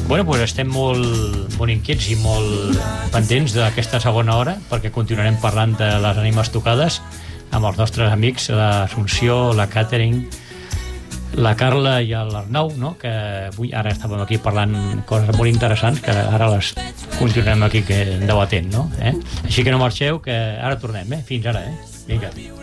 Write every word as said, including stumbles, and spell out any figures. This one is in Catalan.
Bueno, doncs estem molt, molt inquiets i molt pendents d'aquesta segona hora, perquè continuarem parlant de les ànimes tocades amb els nostres amics, l'Assumpció, la Catherine, la Carla i l'Arnau, no? Que avui ara estàvem aquí parlant coses molt interessants que ara les continuarem aquí debatent, no? Eh? Així que no marxeu, que ara tornem, eh? Fins ara, eh? Vinga.